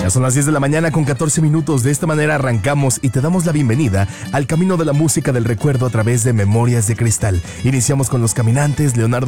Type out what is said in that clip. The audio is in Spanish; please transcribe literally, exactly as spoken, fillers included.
Ya son las diez de la mañana con catorce minutos. De esta manera arrancamos y te damos la bienvenida al camino de la música del recuerdo a través de Memorias de Cristal. Iniciamos con Los Caminantes, Leonardo